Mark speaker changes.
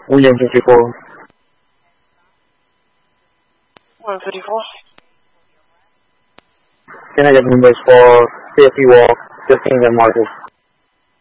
Speaker 1: William 54.
Speaker 2: 154.
Speaker 1: Can I get numbers for safety walk, 15 and Marcus?